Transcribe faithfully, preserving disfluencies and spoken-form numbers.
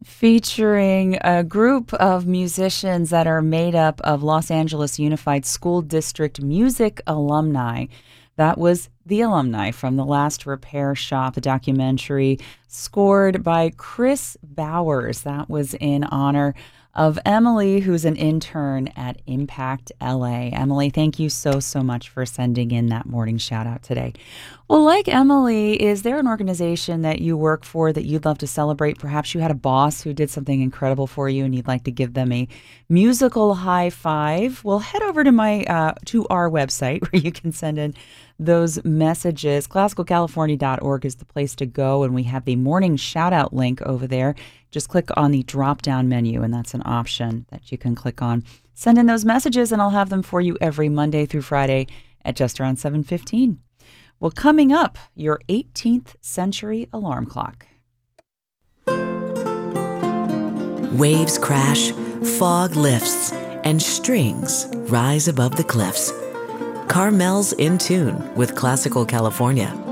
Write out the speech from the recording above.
featuring a group of musicians that are made up of Los Angeles Unified School District music alumni. That was The Alumni from The Last Repair Shop, a documentary scored by Chris Bowers. That was in honor of Emily, who's an intern at Impact L A. Emily, thank you so, so much for sending in that morning shout out today. Well, like Emily, is there an organization that you work for that you'd love to celebrate? Perhaps you had a boss who did something incredible for you and you'd like to give them a musical high five. Well, head over to my uh, to our website where you can send in those messages. classical california dot org is the place to go, and we have the morning shout out link over there. Just click on the drop down menu, and that's an option that you can click on. Send in those messages, and I'll have them for you every Monday through Friday at just around seven fifteen. Well, coming up, your eighteenth century alarm clock. Waves crash, fog lifts, and strings rise above the cliffs. Carmel's in tune with Classical California.